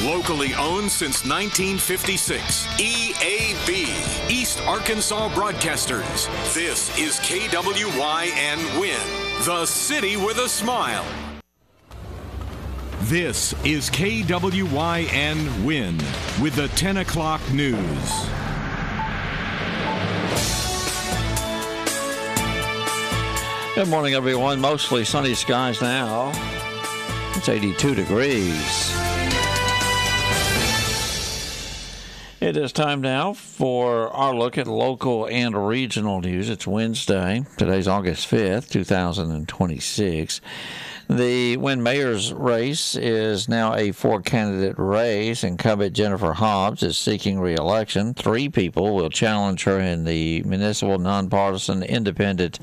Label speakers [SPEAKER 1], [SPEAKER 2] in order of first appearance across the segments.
[SPEAKER 1] Locally owned since 1956. EAB, East Arkansas Broadcasters. This is KWYN Win, the city with a smile. This is KWYN Win with the 10 o'clock news.
[SPEAKER 2] Good morning, everyone. Mostly sunny skies now. It's 82 degrees. It is time now for our look at local and regional news. It's Wednesday. Today's August 5th, 2026. The Wynn mayor's race is now a four-candidate race. Incumbent Jennifer Hobbs is seeking re-election. 3 people will challenge her in the municipal nonpartisan independent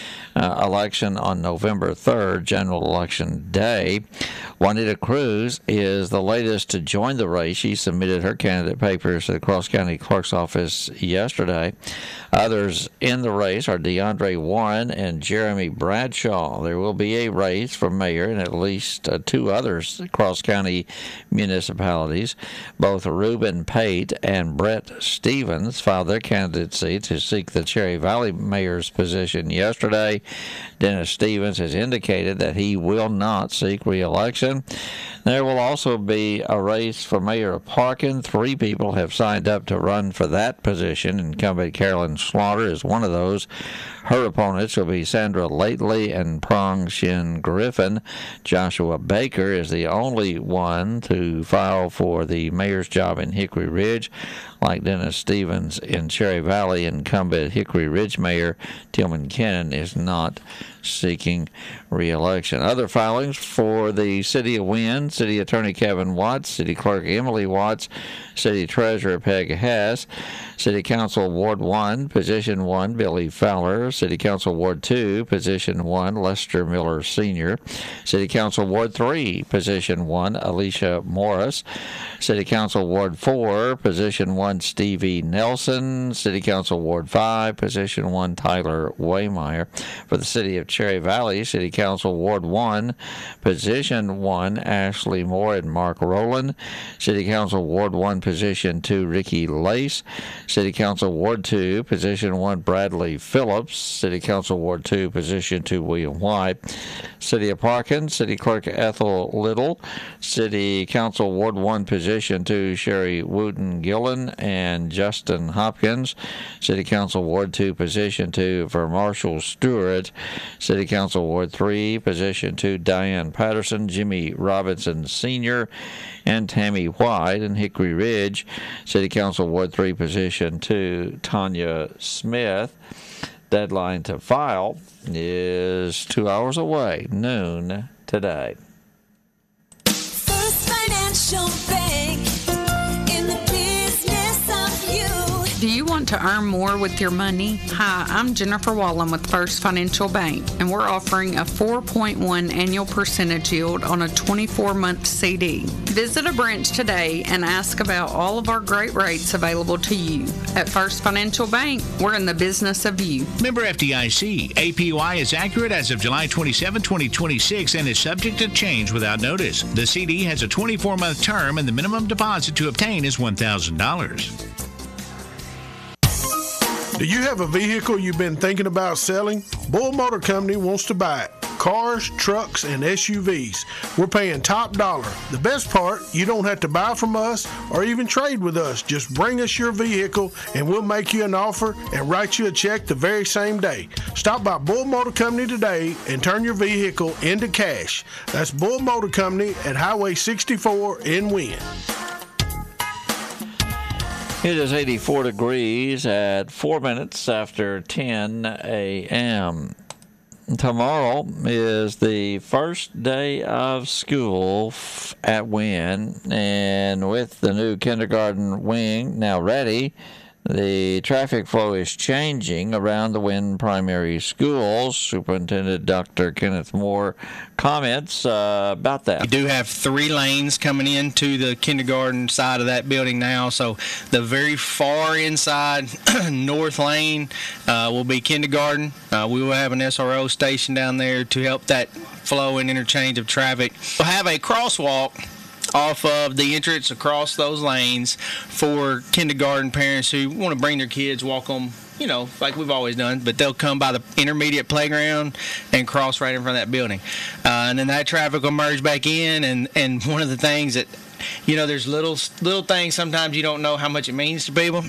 [SPEAKER 2] election on November 3rd, general election day. Juanita Cruz is the latest to join the race. She submitted her candidate papers to the Cross County Clerk's office yesterday. Others in the race are DeAndre Warren and Jeremy Bradshaw. There will be a race for mayor in at least 2 other Cross County municipalities. Both Reuben Pate and Brett Stevens filed their candidacy to seek the Cherry Valley mayor's position yesterday. Dennis Stevens has indicated that he will not seek re-election. There will also be a race for mayor of Parkin. 3 people have signed up to run for that position. Incumbent Carolyn Slaughter is one of those. Her opponents will be Sandra Lately and Prong Shin Griffin. Joshua Baker is the only one to file for the mayor's job in Hickory Ridge. Like Dennis Stevens in Cherry Valley, incumbent Hickory Ridge Mayor Tillman Kennan is not seeking re-election. Other filings for the City of Wynn: City Attorney Kevin Watts, City Clerk Emily Watts, City Treasurer Peg Hess, City Council Ward 1, Position 1, Billy Fowler, City Council Ward 2, Position 1, Lester Miller Sr., City Council Ward 3, Position 1, Alicia Morris, City Council Ward 4, Position 1, Stevie Nelson, City Council Ward 5, Position 1, Tyler Waymeyer. For the City of Cherry Valley, City Council Ward 1, Position 1, Ashley Moore and Mark Rowland, City Council Ward 1, Position 2, Ricky Lace, City Council Ward 2, Position 1, Bradley Phillips, City Council Ward 2, Position 2, William White, City of Parkin, City Clerk Ethel Little, City Council Ward 1, Position 2, Sherry Wooten Gillen and Justin Hopkins, City Council Ward 2, Position 2, for Marshall Stewart, City Council Ward 3, Position 2, Diane Patterson, Jimmy Robinson Sr., and Tammy White. In Hickory Ridge, City Council Ward 3, Position 2, Tanya Smith. Deadline to file is 2 hours away, noon today.
[SPEAKER 3] First Financial Bank, in the business of you.
[SPEAKER 4] Do you want to earn more with your money? Hi, I'm Jennifer Wallen with First Financial Bank, and we're offering a 4.1 annual percentage yield on a 24-month CD. Visit a branch today and ask about all of our great rates available to you. At First Financial Bank, we're in the business of you.
[SPEAKER 5] Member FDIC. APY is accurate as of July 27, 2026 and is subject to change without notice. The CD has a 24-month term and the minimum deposit to obtain is $1,000.
[SPEAKER 6] Do you have a vehicle you've been thinking about selling? Bull Motor Company wants to buy it. Cars, trucks, and SUVs. We're paying top dollar. The best part, you don't have to buy from us or even trade with us. Just bring us your vehicle and we'll make you an offer and write you a check the very same day. Stop by Bull Motor Company today and turn your vehicle into cash. That's Bull Motor Company at Highway 64 in Wynn.
[SPEAKER 2] It is 84 degrees at 4 minutes after 10 a.m. Tomorrow is the first day of school at Wynn, and with the new kindergarten wing now ready, the traffic flow is changing around the Wynn primary schools. Superintendent Dr. Kenneth Moore comments about that.
[SPEAKER 7] We do have 3 lanes coming into the kindergarten side of that building now. So the very far inside north lane will be kindergarten. We will have an SRO station down there to help that flow and interchange of traffic. We'll have a crosswalk off of the entrance across those lanes for kindergarten parents who want to bring their kids, walk them, like we've always done, but they'll come by the intermediate playground and cross right in front of that building. And then that traffic will merge back in, and one of the things that, there's little things sometimes you don't know how much it means to people.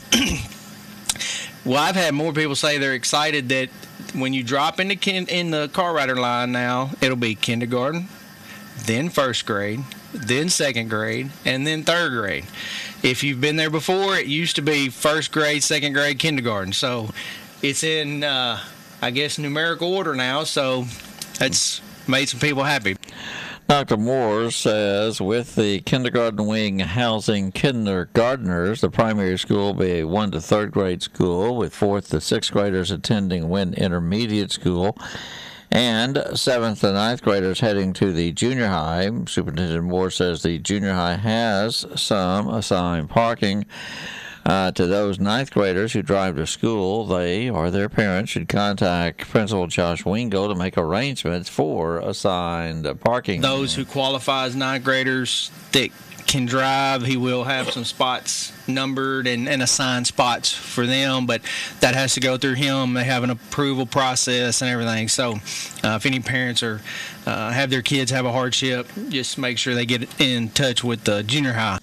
[SPEAKER 7] Well, I've had more people say they're excited that when you drop in the car rider line now, it'll be kindergarten, then first grade, then second grade, and then third grade. If you've been there before, it used to be first grade, second grade, kindergarten. So it's in, numerical order now. So that's made some people happy.
[SPEAKER 2] Dr. Moore says with the kindergarten wing housing kindergartners, the primary school will be a 1 to 3rd grade school with 4th to 6th graders attending Wynn Intermediate School and 7th to 9th graders heading to the junior high. Superintendent Moore says the junior high has some assigned parking. To those 9th graders who drive to school, they or their parents should contact Principal Josh Wingo to make arrangements for assigned parking.
[SPEAKER 7] Those who qualify as 9th graders that can drive, he will have some spots numbered and assigned spots for them, but that has to go through him. They have an approval process and everything. So if any parents have their kids have a hardship, just make sure they get in touch with the junior high.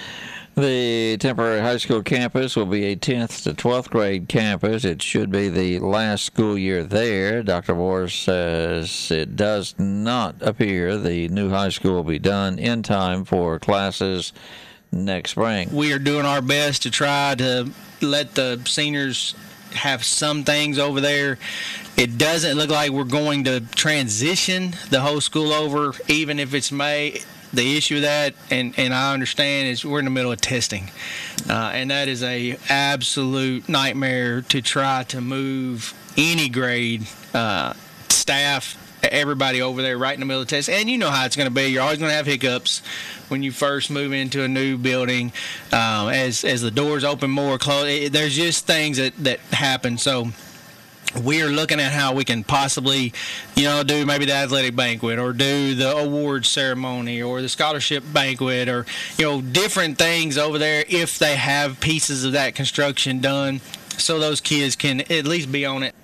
[SPEAKER 2] The temporary high school campus will be a 10th to 12th grade campus. It should be the last school year there. Dr. Moore says it does not appear the new high school will be done in time for classes next spring.
[SPEAKER 7] We are doing our best to try to let the seniors have some things over there. It doesn't look like we're going to transition the whole school over, even if it's May. The issue with that, and I understand, is we're in the middle of testing. And that is a absolute nightmare to try to move any grade, staff, everybody over there right in the middle of testing. And you know how it's going to be. You're always going to have hiccups when you first move into a new building. As the doors open more, close, there's just things that happen. So we are looking at how we can possibly, do maybe the athletic banquet or do the awards ceremony or the scholarship banquet or, different things over there if they have pieces of that construction done so those kids can at least be on it.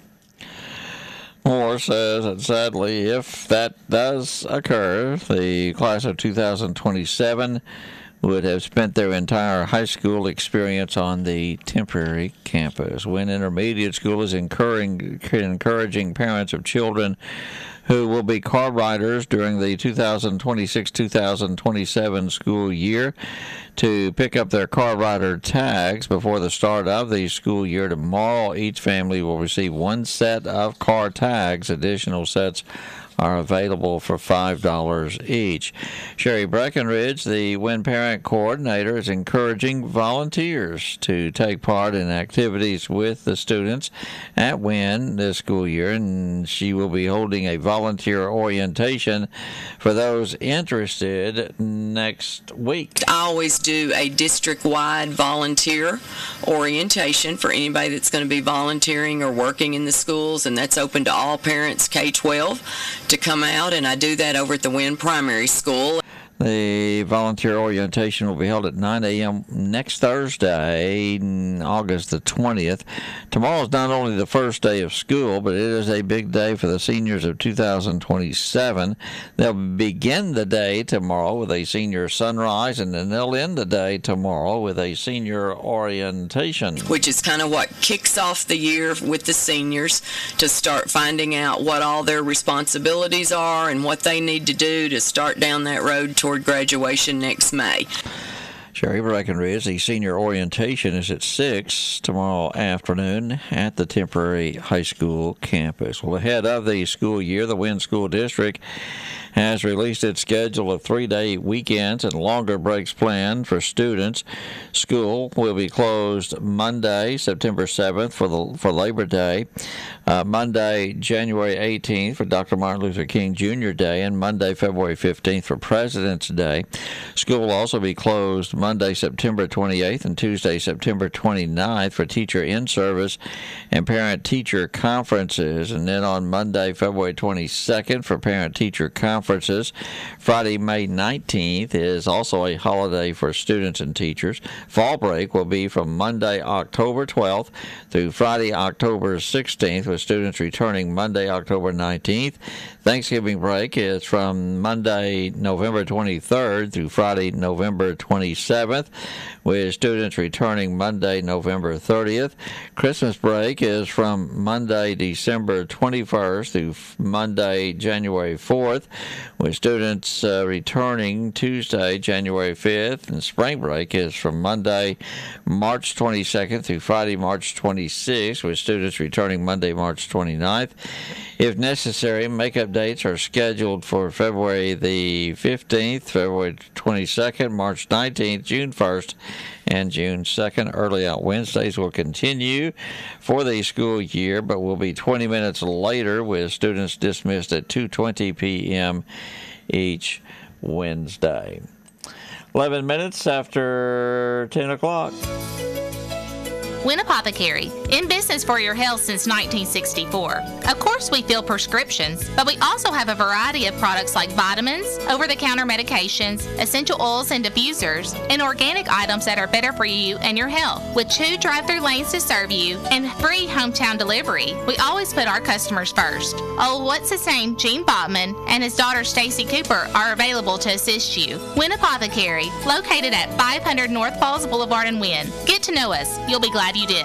[SPEAKER 2] Moore says that sadly, if that does occur, the class of 2027 would have spent their entire high school experience on the temporary campus. Wynn Intermediate School is encouraging parents of children who will be car riders during the 2026-2027 school year to pick up their car rider tags before the start of the school year tomorrow. Each family will receive one set of car tags. Additional sets are available for $5 each. Sherry Breckenridge, the Wynn Parent Coordinator, is encouraging volunteers to take part in activities with the students at Wynn this school year, and she will be holding a volunteer orientation for those interested next week.
[SPEAKER 8] I always do a district-wide volunteer orientation for anybody that's going to be volunteering or working in the schools, and that's open to all parents K-12 to come out, and I do that over at the Wynn Primary School.
[SPEAKER 2] The volunteer orientation will be held at 9 a.m. next Thursday, August the 20th. Tomorrow is not only the first day of school, but it is a big day for the seniors of 2027. They'll begin the day tomorrow with a senior sunrise, and then they'll end the day tomorrow with a senior orientation.
[SPEAKER 8] Which is kind of what kicks off the year with the seniors, to start finding out what all their responsibilities are and what they need to do to start down that road toward graduation next May.
[SPEAKER 2] Sherry Breckenridge, the senior orientation is at 6 tomorrow afternoon at the temporary high school campus. Well, ahead of the school year, the Wynn School District has released its schedule of 3-day weekends and longer breaks planned for students. School will be closed Monday, September 7th for Labor Day, Monday, January 18th for Dr. Martin Luther King Jr. Day, and Monday, February 15th for President's Day. School will also be closed Monday, Monday, September 28th and Tuesday, September 29th for teacher in-service and parent-teacher conferences. And then on Monday, February 22nd for parent-teacher conferences. Friday, May 19th is also a holiday for students and teachers. Fall break will be from Monday, October 12th through Friday, October 16th, with students returning Monday, October 19th. Thanksgiving break is from Monday, November 23rd through Friday, November 27th, with students returning Monday, November 30th. Christmas break is from Monday, December 21st through Monday, January 4th, with students returning Tuesday, January 5th. And spring break is from Monday, March 22nd through Friday, March 26th, with students returning Monday, March 29th. If necessary, makeup dates are scheduled for February the 15th, February 22nd, March 19th, June 1st, and June 2nd. Early out Wednesdays will continue for the school year, but will be 20 minutes later, with students dismissed at 2:20 p.m. each Wednesday. 11 minutes after 10 o'clock.
[SPEAKER 9] Wynn Apothecary, in business for your health since 1964. Of course, we fill prescriptions, but we also have a variety of products like vitamins, over-the-counter medications, essential oils and diffusers, and organic items that are better for you and your health. With 2 drive-through lanes to serve you and free hometown delivery, we always put our customers first. Oh, what's his name? Gene Botman and his daughter Stacy Cooper are available to assist you. Wynn Apothecary, located at 500 North Falls Boulevard in Wynn. Get to know us. You'll be glad you did.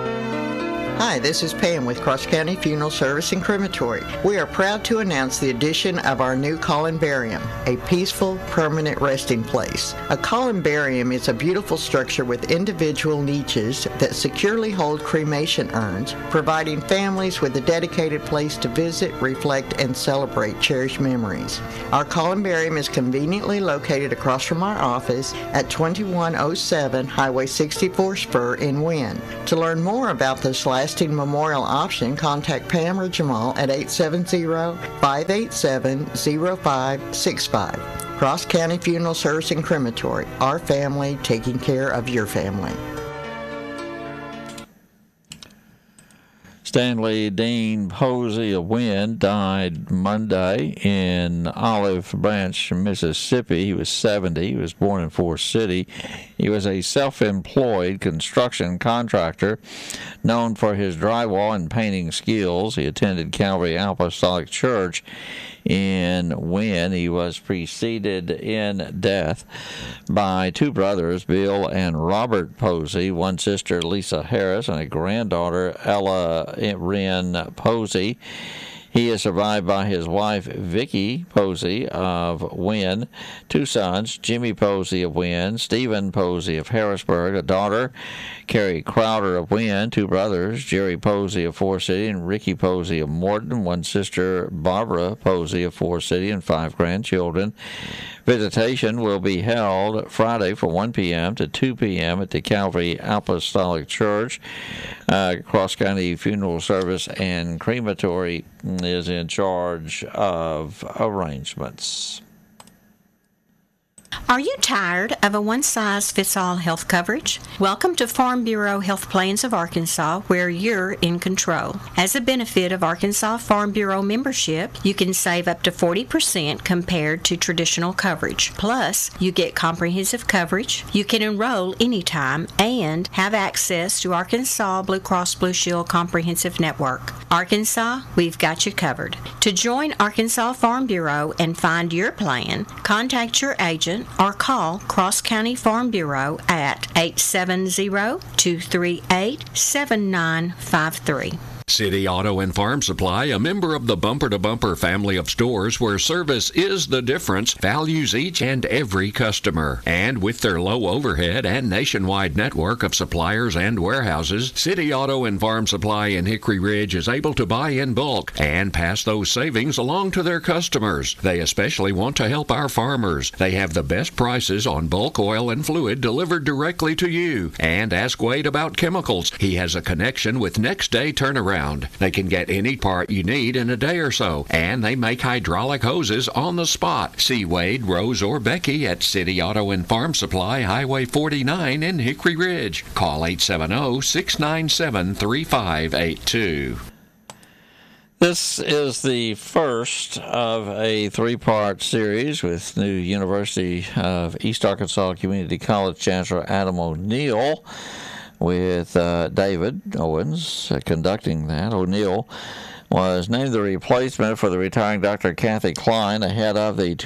[SPEAKER 10] Hi, this is Pam with Cross County Funeral Service and Crematory. We are proud to announce the addition of our new columbarium, a peaceful, permanent resting place. A columbarium is a beautiful structure with individual niches that securely hold cremation urns, providing families with a dedicated place to visit, reflect, and celebrate cherished memories. Our columbarium is conveniently located across from our office at 2107 Highway 64 Spur in Wynn. To learn more about this lasting memorial option, contact Pam or Jamal at 870-587-0565. Cross County Funeral Service and Crematory. Our family taking care of your family.
[SPEAKER 2] Stanley Dean Posey of Wynn died Monday in Olive Branch, Mississippi. He was 70. He was born in Forest City. He was a self-employed construction contractor known for his drywall and painting skills. He attended Calvary Apostolic Church in Wynn. He was preceded in death by 2 brothers, Bill and Robert Posey, one sister, Lisa Harris, and a granddaughter, Ella Wren Posey. He is survived by his wife, Vicki Posey of Wynn, 2 sons, Jimmy Posey of Wynn, Stephen Posey of Harrisburg, a daughter, Carrie Crowder of Wynn, 2 brothers, Jerry Posey of Forest City and Ricky Posey of Morton, one sister, Barbara Posey of Forest City, and 5 grandchildren. Visitation will be held Friday from 1 p.m. to 2 p.m. at the Calvary Apostolic Church. Cross County Funeral Service and Crematory is in charge of arrangements.
[SPEAKER 11] Are you tired of a one-size-fits-all health coverage? Welcome to Farm Bureau Health Plans of Arkansas, where you're in control. As a benefit of Arkansas Farm Bureau membership, you can save up to 40% compared to traditional coverage. Plus, you get comprehensive coverage, you can enroll anytime, and have access to Arkansas Blue Cross Blue Shield Comprehensive Network. Arkansas, we've got you covered. To join Arkansas Farm Bureau and find your plan, contact your agent or call Cross County Farm Bureau at 870-238-7953.
[SPEAKER 12] City Auto and Farm Supply, a member of the Bumper to Bumper family of stores where service is the difference, values each and every customer. And with their low overhead and nationwide network of suppliers and warehouses, City Auto and Farm Supply in Hickory Ridge is able to buy in bulk and pass those savings along to their customers. They especially want to help our farmers. They have the best prices on bulk oil and fluid delivered directly to you. And ask Wade about chemicals. He has a connection with next day turnaround background. They can get any part you need in a day or so, and they make hydraulic hoses on the spot. See Wade, Rose, or Becky at City Auto and Farm Supply, Highway 49 in Hickory Ridge. Call 870-697-3582.
[SPEAKER 2] This is the first of a three-part series with new University of East Arkansas Community College Chancellor Adam O'Neill, with David Owens conducting that. O'Neill was named the replacement for the retiring Dr. Kathy Klein ahead of the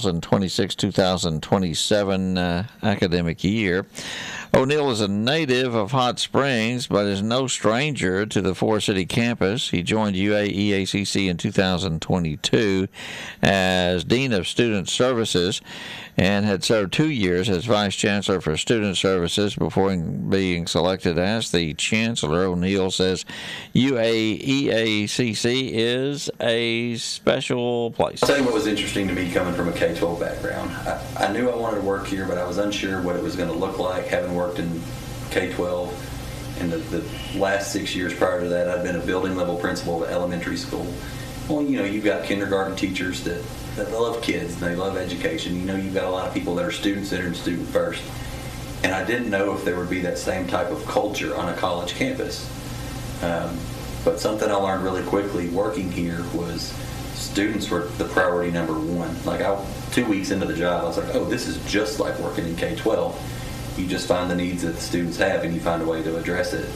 [SPEAKER 2] 2026-2027 academic year. O'Neill is a native of Hot Springs, but is no stranger to the four-city campus. He joined UAEACC in 2022 as Dean of Student Services and had served 2 years as Vice Chancellor for Student Services before being selected as the Chancellor. O'Neill says UAEACC is a special place.
[SPEAKER 13] I'll tell you what was interesting to me coming from a K-12 background. I knew I wanted to work here, but I was unsure what it was going to look like, having worked in K-12. In the last 6 years prior to that, I'd been a building level principal of elementary school. Well, you know, you've got kindergarten teachers that love kids and they love education. You know, you've got a lot of people that are student-centered and student-first. And I didn't know if there would be that same type of culture on a college campus. But something I learned really quickly working here was students were the priority number one. Like 2 weeks into the job, I was like, oh, this is just like working in K-12. You just find the needs that the students have and you find a way to address it.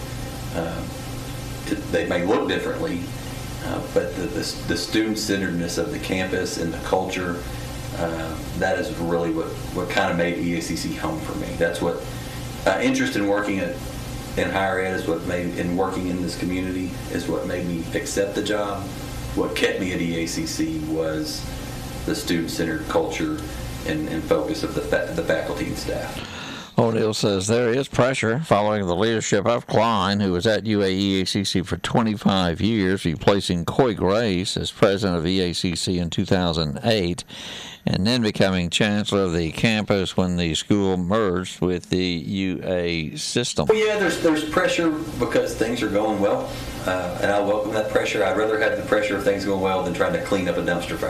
[SPEAKER 13] They may look differently, but the student-centeredness of the campus and the culture, that is really what kind of made EACC home for me. That's what interest in working in higher ed is what made, and working in this community is what made me accept the job. What kept me at EACC was the student-centered culture and focus of the faculty and staff.
[SPEAKER 2] O'Neill says there is pressure following the leadership of Klein, who was at UAEACC for 25 years, replacing Coy Grace as president of EACC in 2008, and then becoming chancellor of the campus when the school merged with the UA system.
[SPEAKER 13] Well, yeah, there's pressure because things are going well, and I welcome that pressure. I'd rather have the pressure of things going well than trying to clean up a dumpster fire.